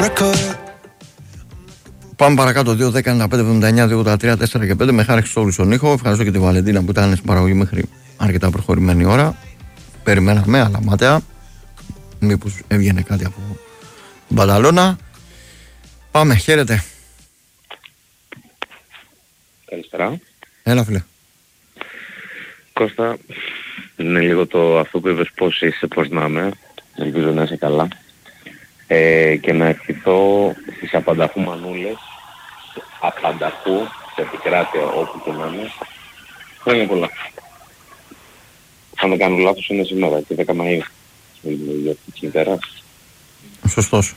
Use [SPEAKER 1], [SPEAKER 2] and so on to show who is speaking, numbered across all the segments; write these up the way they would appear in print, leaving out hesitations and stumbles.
[SPEAKER 1] Πάμε παρακάτω. 2-10-95-79-2-83-4 και 5. Με χάρη όλους στον ήχο. Ευχαριστώ και τη Βαλεντίνα που ήταν στην παραγωγή μέχρι αρκετά προχωρημένη ώρα. Περιμέναμε, αλλά μάταια. Μήπως έβγαινε κάτι από την Μπανταλώνα. Πάμε, χαίρετε.
[SPEAKER 2] Καλησπέρα.
[SPEAKER 1] Έλα, φίλε.
[SPEAKER 2] Κώστα, είναι λίγο το αυτό που είπες, πώς είσαι, πώς να είμαι. Ελπίζω να είσαι καλά. Και να ευχηθώ στις απανταχού μανούλες, απανταχού, σε επικράτεια όπου και να είναι. Χρόνια πολλά. Αν δεν κάνω λάθος είναι σήμερα και 10 Μαΐου. Για τη μητέρα.
[SPEAKER 1] Σωστός.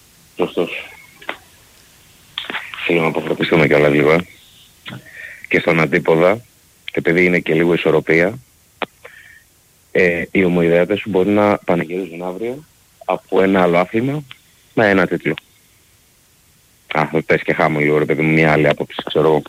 [SPEAKER 2] Θέλω να αποφροντιστούμε κιόλας λίγο. Και στον αντίποδα, και επειδή είναι και λίγο ισορροπία, οι ομοειδεάτες σου μπορεί να πανηγυρίζουν αύριο από ένα άλλο άθλημα με ένα τίτλο. Πες και χάμω λίγο ρε παιδί μου, μια άλλη άποψη, ξέρω εγώ.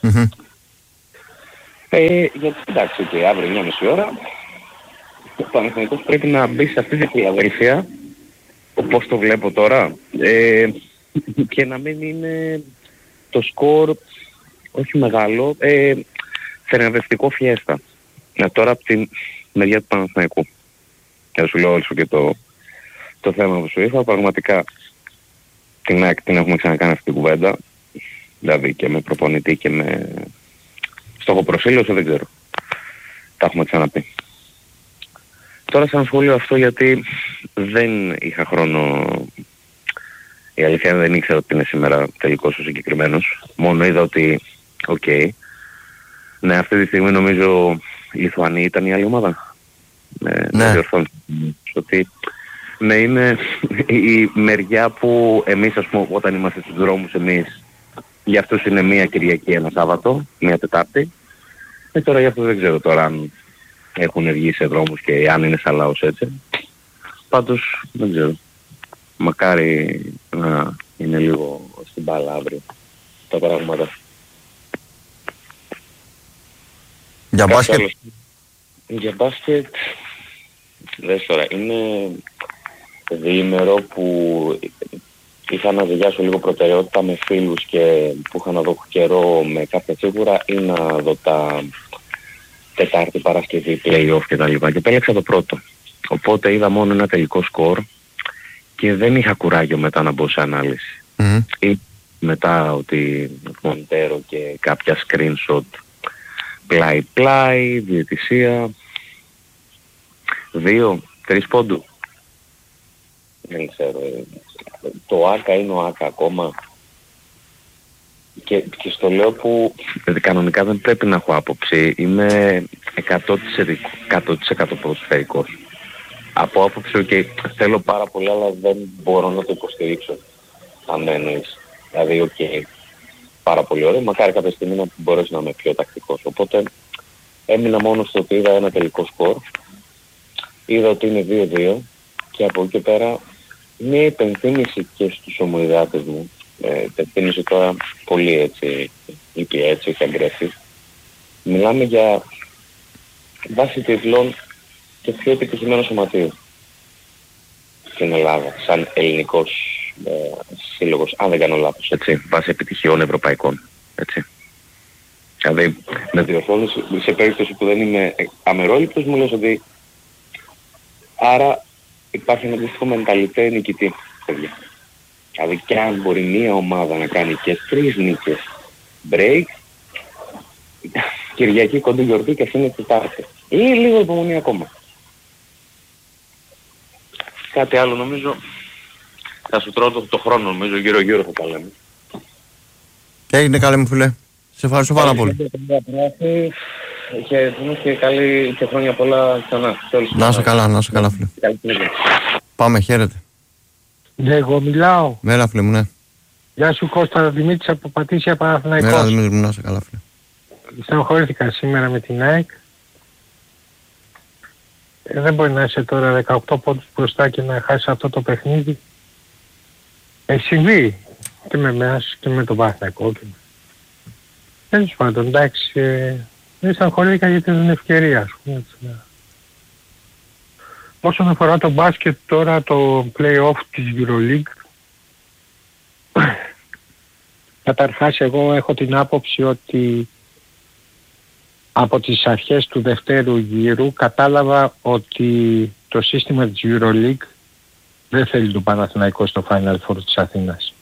[SPEAKER 2] Γιατί εντάξει, και αύριο 9.30 ώρα ο Παναθηναϊκός πρέπει να μπει σε αυτή τη Φιλαδέλφια, όπως το βλέπω τώρα, και να μην είναι το σκορ όχι μεγάλο, θεραπευτικό φιέστα. Τώρα από τη μεριά του Παναθηναϊκού. Και να σου λέω όλο και το θέμα που σου είχα, πραγματικά την έχουμε ξανακάνει αυτή την κουβέντα, δηλαδή και με προπονητή και με στόχο προσήλωση, δεν ξέρω. Τα έχουμε ξαναπεί. Τώρα σαν σχόλιο αυτό, γιατί δεν είχα χρόνο, η αλήθεια δεν ήξερα ότι είναι σήμερα τελικός ο συγκεκριμένος, μόνο είδα ότι ναι, αυτή τη στιγμή νομίζω η Λιθουανία ήταν η άλλη ομάδα. Να διορθώνω ότι ναι, είναι η μεριά που εμείς, ας πούμε, όταν είμαστε στους δρόμους εμείς, για αυτούς είναι μία Κυριακή, ένα Σάββατο, μία Τετάρτη. Τώρα για αυτό δεν ξέρω τώρα αν έχουν βγει σε δρόμους και αν είναι σαν λαός έτσι. Πάντως δεν ξέρω. Μακάρι να είναι λίγο στην μπάλα αύριο τα πράγματα.
[SPEAKER 1] Για μπάσκετ.
[SPEAKER 2] Για μπάσκετ, δες τώρα, είναι διήμερο που είχα να διαβάσω λίγο προτεραιότητα με φίλους και που είχα να δω καιρό με κάποια σίγουρα ή να δω τα Τετάρτη, Παρασκευή, play-off κτλ. Και επέλεξα το πρώτο. Οπότε είδα μόνο ένα τελικό σκορ και δεν είχα κουράγιο μετά να μπω σε ανάλυση. Ή μετά ότι Μοντέρο και κάποια screenshot πλάι, διαιτησία, 2-3 πόντου. Δεν ξέρω. Το ΆΚΑ είναι ο ΆΚΑ ακόμα. Και στο λέω που κανονικά δεν πρέπει να έχω άποψη. Είμαι 100% ποδοσφαιρικός. Από άποψη, θέλω πάρα πολύ, αλλά δεν μπορώ να το υποστηρίξω. Αν εννοείς. Δηλαδή, πάρα πολύ ωραίο. Μακάρι κάποια στιγμή να μπορέσει να είμαι πιο τακτικός. Οπότε έμεινα μόνο στο ότι είδα ένα τελικό σκορ. Είδα ότι είναι 2-2 και από εκεί και πέρα μια υπενθύμηση και στους ομοειδεάτες μου. Υπενθύμηση τώρα πολύ έτσι, ήπια έτσι, όχι αγκρέφη. Μιλάμε για βάση τίτλων και πιο επιτυχημένο σωματείο στην Ελλάδα, σαν ελληνικός σύλλογος, αν δεν κάνω λάθος, έτσι, βάσει επιτυχιών ευρωπαϊκών, έτσι. Δηλαδή, με διορθώνεις, σε περίπτωση που δεν είμαι αμερόληπτος, μου λες ότι άρα υπάρχει ένα αντίστοιχο μενταλιτέ νικητή, παιδιά. Δηλαδή, και αν μπορεί μία ομάδα να κάνει και 3 νίκες break, Κυριακή κοντή γιορτή και αυτή είναι Τετάρτη. Ή λίγο υπομονή ακόμα. Κάτι άλλο νομίζω, θα σου τρώω το χρόνο νομίζω, γύρω-γύρω θα τα λέμε.
[SPEAKER 1] Έγινε καλέ μου φίλε. Σε ευχαριστώ πάρα πολύ.
[SPEAKER 2] Και καλή και χρόνια πολλά ξανά.
[SPEAKER 1] Να είσαι καλά φίλε. Πάμε, χαίρετε.
[SPEAKER 3] Ναι, εγώ μιλάω.
[SPEAKER 1] Μέρα φίλε μου, ναι.
[SPEAKER 3] Γεια σου Κώστα, Δημήτρης από Πατήσια Παναθηναϊκός.
[SPEAKER 1] Μέρα Δημήτρη μου, να είσαι καλά φίλε.
[SPEAKER 3] Στενοχωρήθηκα σήμερα με την ΑΕΚ. Δεν μπορεί να είσαι τώρα 18 πόντους μπροστά και να χάσεις αυτό το παιχνίδι. Έχει συμβεί και με εμάς και με τον Παναθηναϊκό. Τέλος πάντων, εντάξει, δεν στενοχωρήθηκα γιατί δεν είναι ευκαιρία, ας πούμε. Όσον αφορά το μπάσκετ τώρα, το play-off της EuroLeague, Καταρχάς εγώ έχω την άποψη ότι από τις αρχές του δευτέρου γύρου κατάλαβα ότι το σύστημα της EuroLeague δεν θέλει τον Παναθηναϊκό στο Final Four της Αθήνας.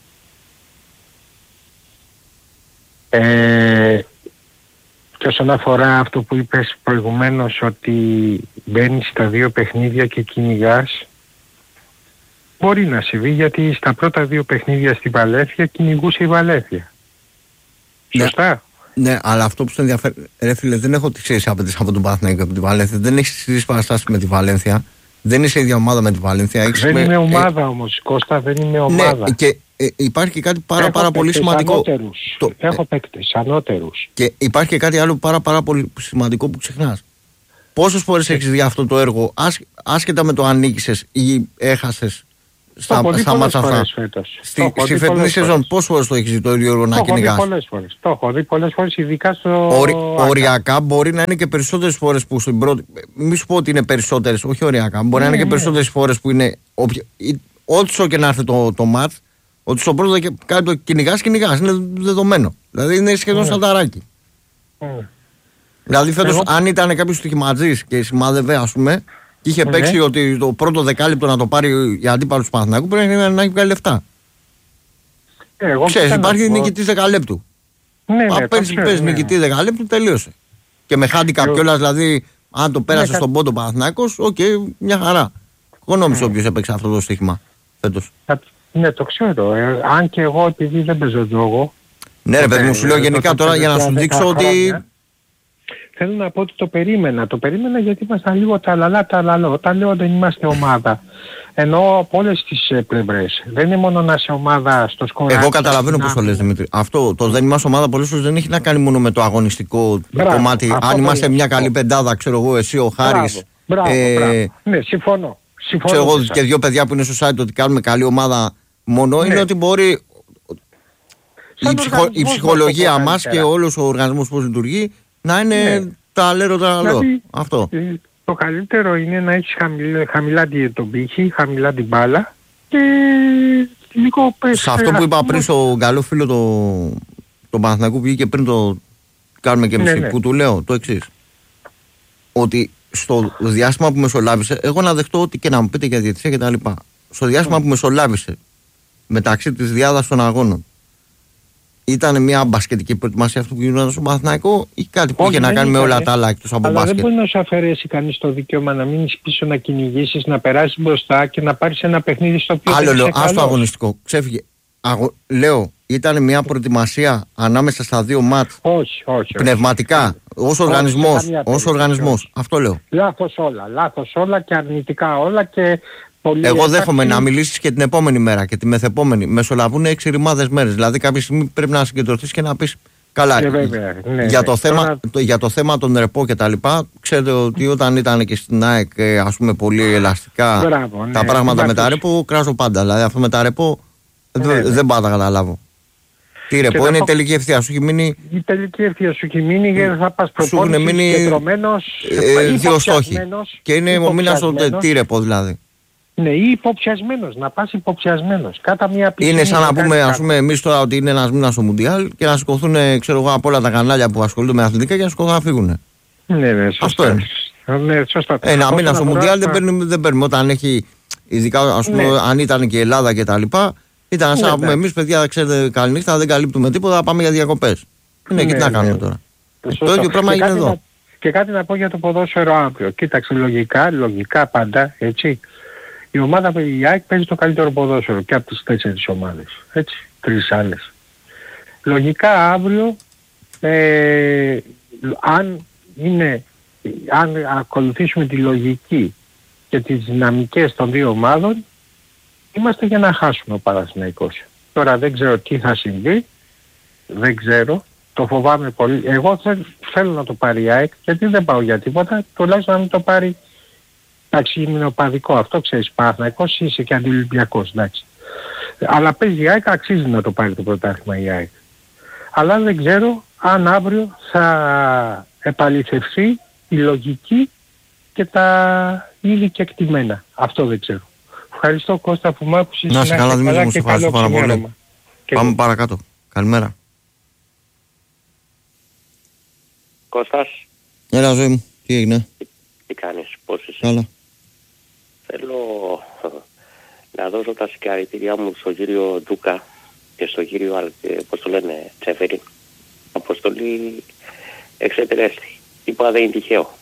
[SPEAKER 3] Και όσον αφορά αυτό που είπες προηγουμένως, ότι μπαίνεις στα 2 παιχνίδια και κυνηγάς, μπορεί να συμβεί, γιατί στα πρώτα 2 παιχνίδια στη Βαλένθια κυνηγούσε η Βαλένθια. Σωστά.
[SPEAKER 1] Ναι, αλλά αυτό που σε ενδιαφέρει, ρε φίλε, δεν έχω τις ίδιες απαιτήσεις από τον Παναθηναϊκό και από τη Βαλένθια. Δεν έχεις τις ίδιες παραστάσεις με τη Βαλένθια. Δεν είσαι ίδια ομάδα με τη Βαλένθια.
[SPEAKER 3] Δεν είναι ομάδα όμως, Κώστα, δεν είναι ομάδα.
[SPEAKER 1] Ναι, και υπάρχει και κάτι πάρα πολύ σημαντικό.
[SPEAKER 3] Έχω παίκτες ανώτερους.
[SPEAKER 1] Και υπάρχει και κάτι άλλο πάρα πολύ σημαντικό που ξεχνάς. Πόσες φορές έχεις δει αυτό το έργο, άσχετα με το αν νίκησες ή έχασες στα μάτσα αυτά? Στη φετινή σεζόν πόσες φορές το έχεις δει το ίδιο έργο να κυνηγάς?
[SPEAKER 3] Το έχω δει πολλές φορές, ειδικά στο...
[SPEAKER 1] Οριακά μπορεί να είναι και περισσότερες φορές που στην πρώτη... Μη σου πω ότι είναι περισσότερες, όχι οριακά. Μπορεί να είναι και περισσότερες φορές που είναι... Όσο και να έρθει το μάτς, ότι στο πρώτο κάτι το κυνηγάς, είναι δεδομένο. Δηλαδή είναι σχεδόν σαν ταράκι. Δηλαδή φέτος αν ήταν κάποιος στοιχηματζής και σημάδευε, ας πούμε, και είχε παίξει ότι το πρώτο δεκάλεπτο να το πάρει η αντίπαλος του Παναθηναϊκού, πρέπει να έχει βγάλει λεφτά. Ξέρεις, υπάρχει νικητής δεκαλέπτου. Παίζει νικητή δεκαλέπτου, τελείωσε. Και με handicap κιόλας, δηλαδή αν το πέρασε στον πόντο Παναθηναϊκός, μια χαρά. Εγώ νόμιζα όποιος έπαιξε αυτό το στοίχημα φέτος.
[SPEAKER 3] Ναι, το ξέρω. Αν και εγώ, επειδή δεν παίζω τζόγο.
[SPEAKER 1] Ναι, ρε παιδί μου, σου λέω γενικά τώρα για να σου δείξω ότι...
[SPEAKER 3] Θέλω να πω ότι το περίμενα. Το περίμενα γιατί ήμασταν λίγο ταλαλά. Όταν λέω δεν είμαστε ομάδα, εννοώ από όλες τις πλευρές. Δεν είναι μόνο να είσαι ομάδα στο σκορ.
[SPEAKER 1] Εγώ καταλαβαίνω πώς το λες, Δημήτρη. Αυτό το δεν είμαστε ομάδα πολλές φορές δεν έχει να κάνει μόνο με το αγωνιστικό κομμάτι. Αν είμαστε μια καλή πεντάδα, ξέρω εγώ, εσύ, ο Χάρης.
[SPEAKER 3] Μπράβο. Ναι, συμφωνώ.
[SPEAKER 1] Ξέρω εγώ και 2 παιδιά που είναι στο site ότι κάνουμε καλή ομάδα μόνο, είναι ότι μπορεί η ψυχολογία μας και όλος ο οργανισμός πώς λειτουργεί να είναι τα λέω. Αυτό.
[SPEAKER 3] Το καλύτερο είναι να έχεις χαμηλά τον πύχη, χαμηλά την μπάλα και λίγο πες...
[SPEAKER 1] Σε αυτό που είπα πριν στον καλό φίλο τον Παναθηναϊκού που βγήκε πριν το κάνουμε και εμείς, που του λέω το εξής. Ότι στο διάστημα που μεσολάβησε, εγώ να δεχτώ ότι και να μου πείτε για διαιτησία και τα λοιπά. Στο διάστημα που μεσολάβησε μεταξύ της διάδρασης των αγώνων, ήταν μια μπασκετική προετοιμασία αυτό που γινόταν στο Παναθηναϊκό ή κάτι που είχε να κάνει με όλα τα άλλα εκτός από μπάσκετ?
[SPEAKER 3] Αλλά δεν μπορεί να σου αφαιρέσει κανείς το δικαίωμα να μείνεις πίσω, να κυνηγήσεις, να περάσεις μπροστά και να πάρεις ένα παιχνίδι στο οποίο
[SPEAKER 1] άλλο λέω, ας το αγωνιστικό, ξέφυγε. Λέω, ήταν μια προετοιμασία ανάμεσα στα 2 μάτς.
[SPEAKER 3] Όχι.
[SPEAKER 1] Πνευματικά, ως οργανισμός. Αυτό λέω.
[SPEAKER 3] Λάθος όλα και αρνητικά όλα και...
[SPEAKER 1] Εγώ δέχομαι να μιλήσεις και την επόμενη μέρα και τη μεθεπόμενη. Μεσολαβούν 6 ρημάδες μέρες. Δηλαδή κάποια στιγμή πρέπει να συγκεντρωθείς και να πεις καλά. Για το θέμα των ρεπό και τα λοιπά, ξέρετε ότι όταν ήταν και στην ΑΕΚ ας πούμε πολύ ελαστικά τα πράγματα με τα ρεπό, κράζω πάντα. Δηλαδή αυτό με τα ρεπό δεν πάω να τα καταλάβω. Τι ρεπό είναι η τελική ευθεία σου έχει μείνει.
[SPEAKER 3] Η τελική ευθεία σου έχει μείνει γιατί θα πας προπόνηση συγκεντρωμένος,
[SPEAKER 1] 2 στόχοι. Και είναι ο μήνας τι ρεπό δηλαδή.
[SPEAKER 3] Ναι, ή υποψιασμένος, να πας υποψιασμένος. Κάτα μια πισίνη.
[SPEAKER 1] Είναι σαν να πούμε, ας πούμε, εμείς τώρα ότι είναι ένας μήνας στο Μουντιάλ και να σηκωθούν, ξέρω εγώ, από όλα τα κανάλια που ασχολούνται με αθλητικά και να σηκωθούν να φύγουν.
[SPEAKER 3] Ναι, σωστά.
[SPEAKER 1] Αυτό είναι.
[SPEAKER 3] Ναι, σωστά.
[SPEAKER 1] Ένα μήνα στο Μουντιάλ δεν παίρνουμε. Όταν έχει, ειδικά ας πούμε, αν ήταν και η Ελλάδα και τα λοιπά, ήταν σαν να πούμε εμείς, παιδιά, ξέρετε, καληνύχτα, δεν καλύπτουμε τίποτα, θα πάμε για διακοπές. Ναι, και τι να κάνουμε τώρα. Το ίδιο πράγμα είναι εδώ.
[SPEAKER 3] Και κάτι να πω για το ποδόσφαιρο αύριο. Κοίταξε, λογικά πάντα, έτσι. Η ομάδα η ΑΕΚ παίζει το καλύτερο ποδόσφαιρο και από τις 4 ομάδες. Έτσι, 3 άλλες. Λογικά αύριο, αν ακολουθήσουμε τη λογική και τις δυναμικές των 2 ομάδων, είμαστε για να χάσουμε ο Παναθηναϊκός. Τώρα δεν ξέρω τι θα συμβεί, δεν ξέρω, το φοβάμαι πολύ. Εγώ θέλω να το πάρει η ΑΕΚ, γιατί δεν πάω για τίποτα, τουλάχιστον να μην το πάρει. Εντάξει, είναι οπαδικό αυτό, ξέρεις, Παναθηναϊκός είσαι και αντιολυμπιακός, εντάξει. Αλλά παίζει η ΑΕΚ, αξίζει να το πάρει το πρωτάθλημα η ΑΕΚ. Αλλά δεν ξέρω αν αύριο θα επαληθευθεί η λογική και τα ήδη κεκτημένα. Αυτό δεν ξέρω. Ευχαριστώ Κώστα που μ' άκουσες.
[SPEAKER 1] Να σε καλά Δημήτρη μου, σε ευχαριστώ πάρα πολύ. Πάμε παρακάτω. Καλημέρα.
[SPEAKER 4] Κώστας.
[SPEAKER 1] Έλα, ζωή μου. Τι έγινε?
[SPEAKER 4] Τι κάνεις, πώς είσαι?
[SPEAKER 1] Καλά.
[SPEAKER 4] Θέλω να δώσω τα συγχαρητήριά μου στον κύριο Τζούκα και στον κύριο, πώς το λένε, Τσέφερη. Αποστολή εξετελέστη. Είπα δεν είναι τυχαίο.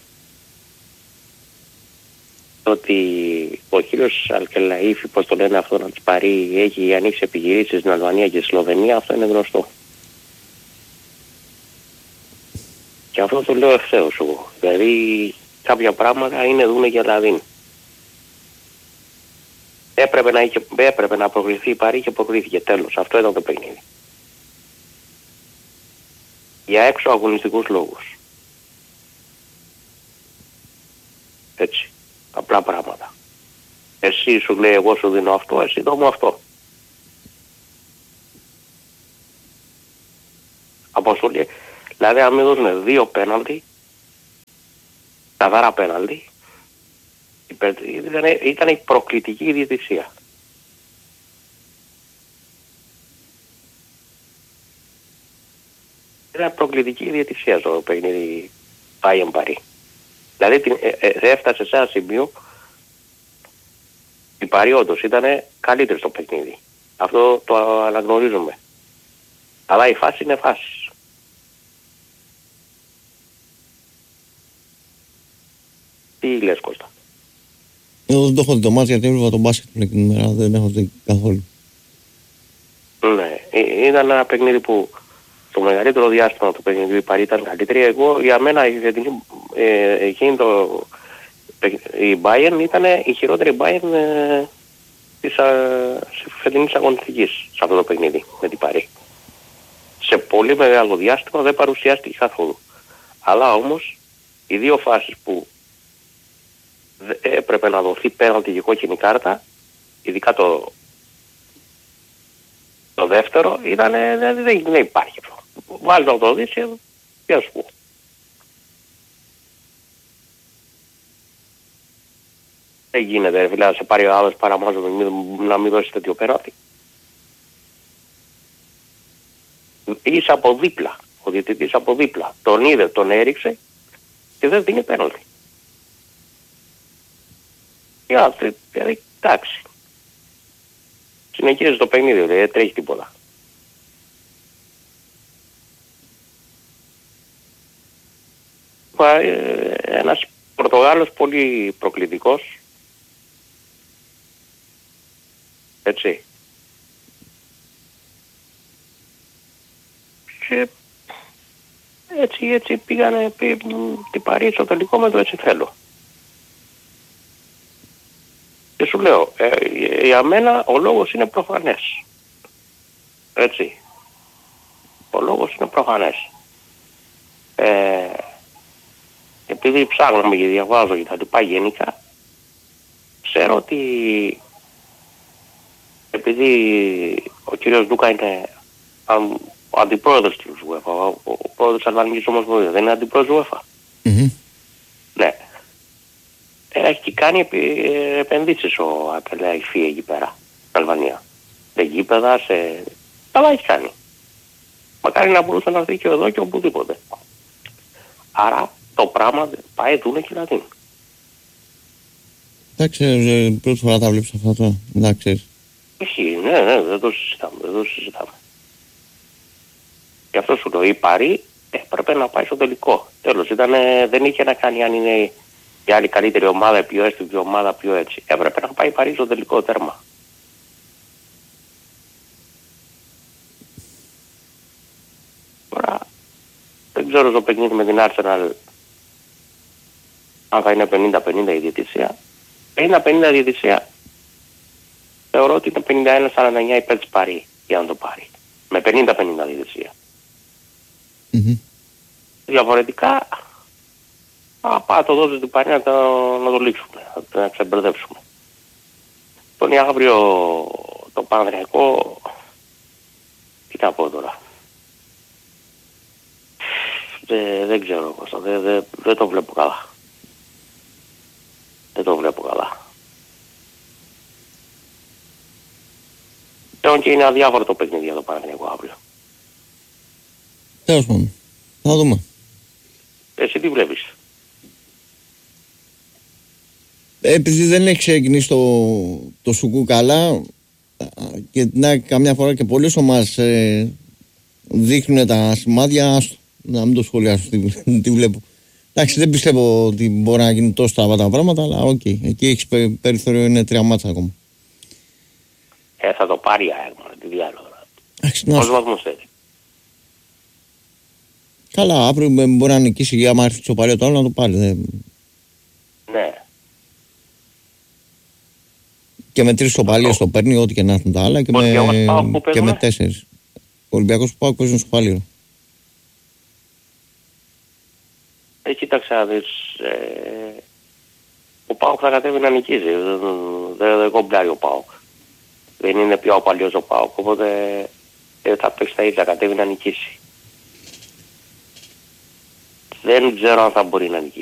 [SPEAKER 4] Ότι ο κύριος Αλκελαΐφη, πώς το λένε αυτό, να τις πάρει, έχει ανοίξει επιχειρήσεις στην Αλβανία και στη Σλοβενία, αυτό είναι γνωστό. Και αυτό το λέω ευθέως εγώ. Δηλαδή κάποια πράγματα είναι δούνε για λαδίν. Έπρεπε να προκληθεί η Παρή και προκλήθηκε, τέλος. Αυτό ήταν το παιχνίδι. Για έξω αγωνιστικούς λόγους. Έτσι. Απλά πράγματα. Εσύ σου λέει εγώ σου δίνω αυτό, εσύ δω μου αυτό. Αποστολή. Δηλαδή αν μην δώσουν 2 πέναλτι, καθαρά πέναλτι, ήταν η προκλητική διαιτησία. Ήταν προκλητική διαιτησία στο παιχνίδι Bayern Paris. Δηλαδή έφτασε σε ένα σημείο η Paris όντως ήταν καλύτερη στο παιχνίδι. Αυτό το αναγνωρίζουμε. Αλλά η φάση είναι φάση. Τι λες Κώστα?
[SPEAKER 1] Εγώ δεν το έχω δει το μάτς γιατί έβλεπα τον μπάσκετ την ημέρα, δεν έχω δει καθόλου.
[SPEAKER 4] Ναι, ήταν ένα παιχνίδι που το μεγαλύτερο διάστημα του παιχνιδιού η Paris ήταν καλύτερη. Εγώ για μένα εκείνη η Bayern ήταν η χειρότερη Bayern της φετινής αγωνιστικής σε αυτό το παιχνίδι με την Paris. Σε πολύ μεγάλο διάστημα δεν παρουσιάστηκε καθόλου. Αλλά όμως οι 2 φάσεις που έπρεπε να δοθεί πέναλτι και κόκκινη κάρτα, ειδικά το δεύτερο, δεν υπάρχει αυτό. Βάλει να το δεις και ας πω. Δεν γίνεται φίλε να σε πάρει ο άλλος παραμάζω να μην δώσει τέτοιο πέναλτι. Είσαι από δίπλα, ο διαιτητής από δίπλα. Τον είδε, τον έριξε και δεν δίνει πέναλτι. Δηλαδή, εντάξει. Συνεχίζει το παιχνίδι, δηλαδή, δεν τρέχει τίποτα. Ένας Πορτογάλος πολύ προκλητικός. Έτσι. Και έτσι πήγανε την Παρί στο τελικό με το έτσι θέλω. Και σου λέω, για μένα ο λόγος είναι προφανές. Έτσι. Ο λόγος είναι προφανές. Επειδή ψάχνουμε και διαβάζω και τα λοιπά γενικά, ξέρω ότι επειδή ο κύριος Ντούκα είναι ο αντιπρόεδρος της UEFA, ο πρόεδρος της Αλβανικής Ομοσπονδίας, δεν είναι αντιπρόεδρος UEFA.
[SPEAKER 1] Mm-hmm.
[SPEAKER 4] Ναι. Έχει και κάνει επενδύσεις ο Αλκελαΐφη εκεί πέρα, στην Αλβανία. Σε γήπεδα, αλλά έχει κάνει. Μακάρι να μπορούσε να έρθει και εδώ και οπουδήποτε. Άρα το πράγμα πάει δούνε και να δίνει.
[SPEAKER 1] Εντάξει, πρώτη φορά τα βλέπεις αυτά τώρα, εντάξει.
[SPEAKER 4] Όχι, ναι, δεν το συζητάμε. Γι' αυτό σου λέω, η Παρί έπρεπε να πάει στο τελικό. Τέλος, δεν είχε να κάνει αν είναι η άλλη καλύτερη ομάδα, πιο έστω ομάδα, πιο έτσι. Έπρεπε να πάει η Παρί στο τελικό τέρμα. Τώρα, δεν ξέρω στο παιχνίδι με την Arsenal αν θα είναι 50-50 η διαιτησία. 50-50 διαιτησία θεωρώ ότι είναι 51-49 υπέρ της Παρί για να το πάρει. Με 50-50 διαιτησία.
[SPEAKER 1] Mm-hmm. Διαφορετικά,
[SPEAKER 4] να το δώσει την Παρί να το λήξουμε, να ξεμπερδέψουμε. Τον αύριο το Παναθηναϊκό, τι να πω τώρα. Δεν ξέρω Κώστα, δεν το βλέπω καλά. Δεν το βλέπω καλά. Και είναι αδιάφορο το παιχνίδι για το Παναθηναϊκό αύριο.
[SPEAKER 1] Τέλος πάντων. Θα δούμε.
[SPEAKER 4] Εσύ τι βλέπεις?
[SPEAKER 1] Επειδή δεν έχει ξεκινήσει το σουκού καλά και καμιά φορά και πολλές ομάδες δείχνουν τα σημάδια, να μην το σχολιάσω τι βλέπω. Εντάξει, δεν πιστεύω ότι μπορεί να γίνει τόσο τα πράγματα, αλλά οκ. Εκεί έχεις περιθώριο, είναι 3 μάτσα ακόμα.
[SPEAKER 4] Θα το πάρει η ΑΕΚ, τι διάλογο. Πόσους βαθμούς θέλει?
[SPEAKER 1] Καλά, αύριο μπορεί να νικήσει, άμα έρθει στο παλιό το άλλο να το πάρει.
[SPEAKER 4] Ναι.
[SPEAKER 1] Και με 3 σοπαλίες το παίρνει, ό,τι και να έρθουν τα άλλα, και με 4. Ο Ολυμπιακός που πάω παίζουν σοπαλίο.
[SPEAKER 4] Κοίταξε να δεις, ο ΠΑΟΚ θα κατέβει να νικήσει, δεν κομπλάρει ο ΠΑΟΚ. Δεν είναι πιο ο παλιός ο ΠΑΟΚ, οπότε θα παίξει τα ίδια, κατέβει να νικήσει. Δεν ξέρω αν θα μπορεί να νικήσει.